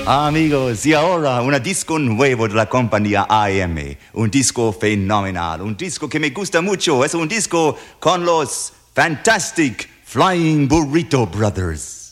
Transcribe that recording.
Amigos, y ahora un disco nuevo de la compañía AM, un disco fenomenal, un disco que me gusta mucho, es un disco con los Fantastic Flying Burrito Brothers.